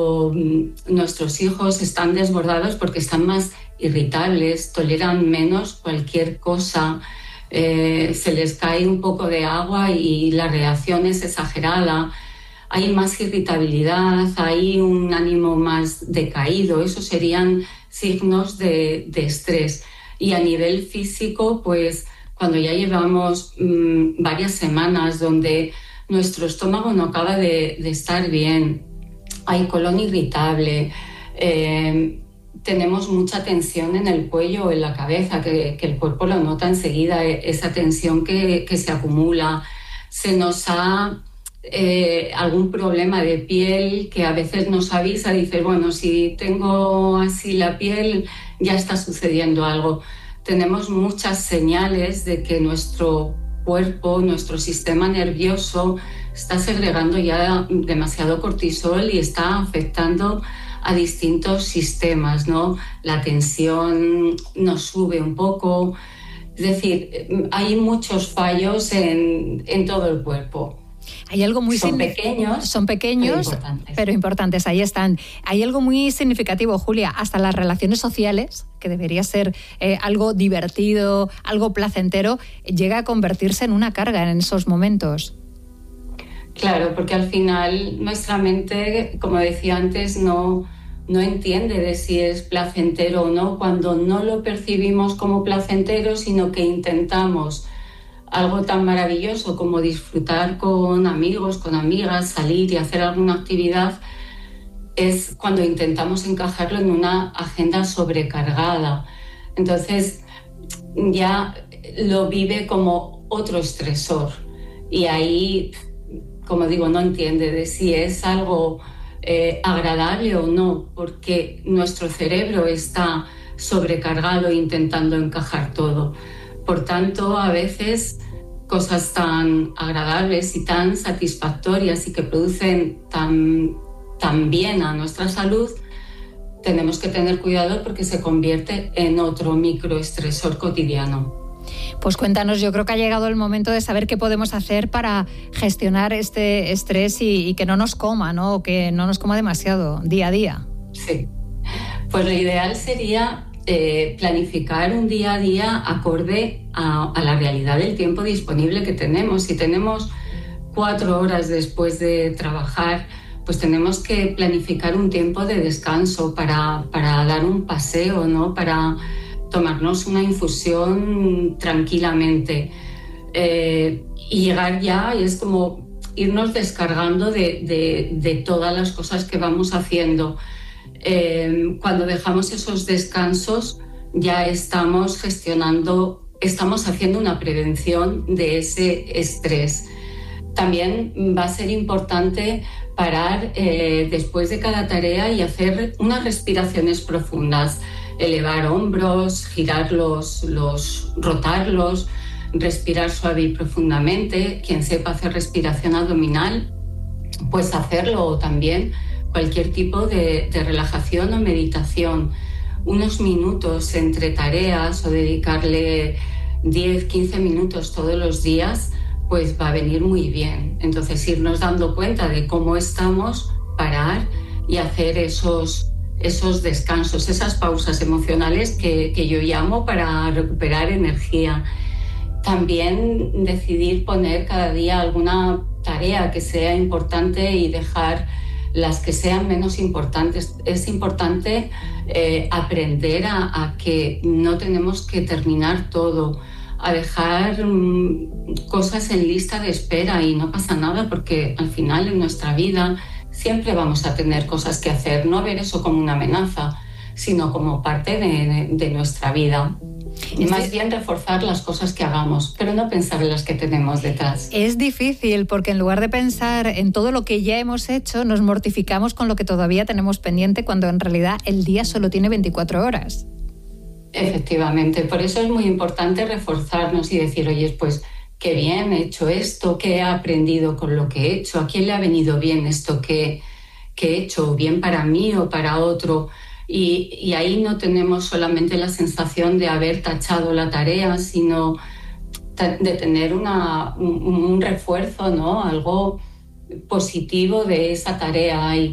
cuando nuestros hijos están desbordados porque están más irritables, toleran menos cualquier cosa, se les cae un poco de agua y la reacción es exagerada, hay más irritabilidad, hay un ánimo más decaído, esos serían signos de estrés. Y a nivel físico, pues cuando ya llevamos varias semanas donde nuestro estómago no acaba de estar bien, hay colon irritable, tenemos mucha tensión en el cuello o en la cabeza, que el cuerpo lo nota enseguida, esa tensión que se acumula, se nos ha algún problema de piel que a veces nos avisa, dices, bueno, si tengo así la piel ya está sucediendo algo. Tenemos muchas señales de que nuestro cuerpo, nuestro sistema nervioso está segregando ya demasiado cortisol y está afectando a distintos sistemas, ¿no? La tensión nos sube un poco, es decir, hay muchos fallos en todo el cuerpo. Hay algo muy Son pequeños, pero importantes, ahí están. Hay algo muy significativo, Julia, hasta las relaciones sociales, que debería ser algo divertido, algo placentero, llega a convertirse en una carga en esos momentos. Claro, porque al final nuestra mente, como decía antes, no entiende de si es placentero o no cuando no lo percibimos como placentero, sino que intentamos algo tan maravilloso como disfrutar con amigos, con amigas, salir y hacer alguna actividad, es cuando intentamos encajarlo en una agenda sobrecargada. Entonces ya lo vive como otro estresor y ahí, como digo, no entiende de si es algo agradable o no, porque nuestro cerebro está sobrecargado intentando encajar todo. Por tanto, a veces cosas tan agradables y tan satisfactorias y que producen tan bien a nuestra salud, tenemos que tener cuidado porque se convierte en otro microestresor cotidiano. Pues cuéntanos, yo creo que ha llegado el momento de saber qué podemos hacer para gestionar este estrés y que no nos coma, ¿no? O que no nos coma demasiado día a día. Sí, pues lo ideal sería planificar un día a día acorde a la realidad del tiempo disponible que tenemos. Si tenemos 4 horas después de trabajar, pues tenemos que planificar un tiempo de descanso para dar un paseo, ¿no? Para tomarnos una infusión tranquilamente y llegar ya, y es como irnos descargando de todas las cosas que vamos haciendo. Cuando dejamos esos descansos ya estamos haciendo una prevención de ese estrés. También va a ser importante parar después de cada tarea y hacer unas respiraciones profundas, elevar hombros, girarlos, rotarlos, respirar suave y profundamente. Quien sepa hacer respiración abdominal, pues hacerlo también. Cualquier tipo de relajación o meditación, unos minutos entre tareas o dedicarle 10-15 minutos todos los días, pues va a venir muy bien. Entonces irnos dando cuenta de cómo estamos, parar y hacer esos descansos, esas pausas emocionales que yo llamo para recuperar energía. También decidir poner cada día alguna tarea que sea importante y dejar las que sean menos importantes. Es importante aprender a que no tenemos que terminar todo, a dejar cosas en lista de espera y no pasa nada porque al final en nuestra vida siempre vamos a tener cosas que hacer, no ver eso como una amenaza, sino como parte de nuestra vida. Y más bien reforzar las cosas que hagamos, pero no pensar en las que tenemos detrás. Es difícil porque en lugar de pensar en todo lo que ya hemos hecho, nos mortificamos con lo que todavía tenemos pendiente cuando en realidad el día solo tiene 24 horas. Efectivamente, por eso es muy importante reforzarnos y decir, oye, pues qué bien he hecho esto, qué he aprendido con lo que he hecho, a quién le ha venido bien esto que he hecho, bien para mí o para otro. Y ahí no tenemos solamente la sensación de haber tachado la tarea, sino de tener un refuerzo, ¿no? Algo positivo de esa tarea. Y